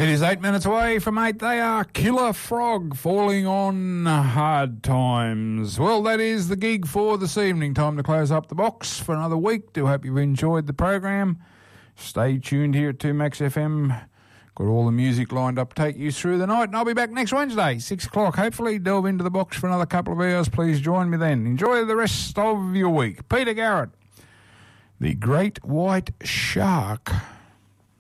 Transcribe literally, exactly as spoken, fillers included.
It is eight minutes away from eight. They are Killer Frog falling on hard times. Well, that is the gig for this evening. Time to close up the box for another week. Do hope you've enjoyed the program. Stay tuned here at two Max F M. Got all the music lined up to take you through the night, and I'll be back next Wednesday, six o'clock. Hopefully, delve into the box for another couple of hours. Please join me then. Enjoy the rest of your week. Peter Garrett, the Great White Shark.